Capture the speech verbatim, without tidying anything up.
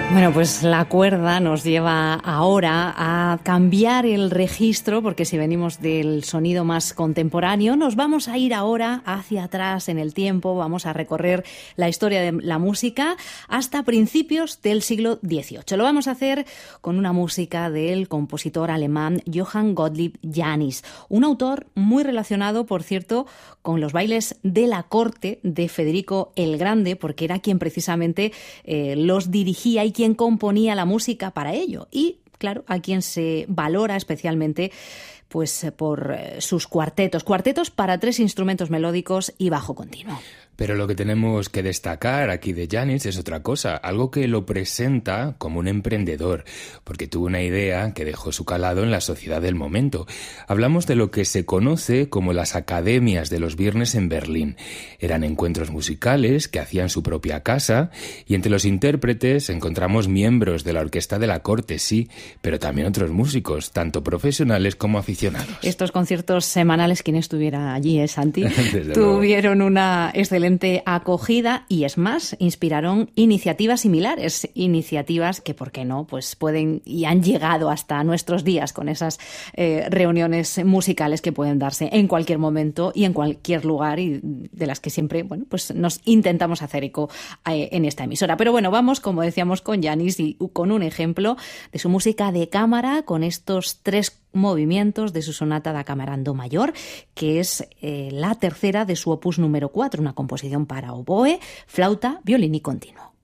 Bueno, pues la cuerda nos lleva ahora a cambiar el registro, porque si venimos del sonido más contemporáneo, nos vamos a ir ahora hacia atrás en el tiempo, vamos a recorrer la historia de la música hasta principios del siglo dieciocho. Lo vamos a hacer con una música del compositor alemán Johann Gottlieb Jannis, un autor muy relacionado, por cierto, con los bailes de la corte de Federico el Grande, porque era quien precisamente eh, los dirigía y quien componía la música para ello. Y, claro, a quien se valora especialmente pues por sus cuartetos. Cuartetos para tres instrumentos melódicos y bajo continuo. Pero lo que tenemos que destacar aquí de Jannis es otra cosa, algo que lo presenta como un emprendedor, porque tuvo una idea que dejó su calado en la sociedad del momento. Hablamos de lo que se conoce como las academias de los viernes en Berlín. Eran encuentros musicales que hacían su propia casa, y entre los intérpretes encontramos miembros de la orquesta de la corte, sí, pero también otros músicos, tanto profesionales como aficionados. Estos conciertos semanales, quien estuviera allí, ¿eh, Santi? Tuvieron una excelente acogida y, es más, inspiraron iniciativas similares, iniciativas que, ¿por qué no?, pues pueden y han llegado hasta nuestros días con esas eh, reuniones musicales que pueden darse en cualquier momento y en cualquier lugar, y de las que siempre, bueno, pues nos intentamos hacer eco eh, en esta emisora. Pero bueno, vamos, como decíamos, con Jannis y con un ejemplo de su música de cámara, con estos tres movimientos de su sonata da cámara en do mayor, que es eh, la tercera de su opus número cuatro, una composición para oboe, flauta, violín y continuo.